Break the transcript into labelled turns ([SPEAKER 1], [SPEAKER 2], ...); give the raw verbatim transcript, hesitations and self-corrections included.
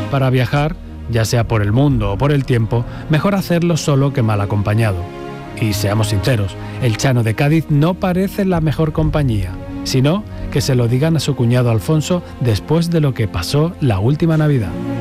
[SPEAKER 1] Para viajar, ya sea por el mundo o por el tiempo, mejor hacerlo solo que mal acompañado. Y seamos sinceros, el Chano de Cádiz no parece la mejor compañía, sino que se lo digan a su cuñado Alfonso después de lo que pasó la última Navidad.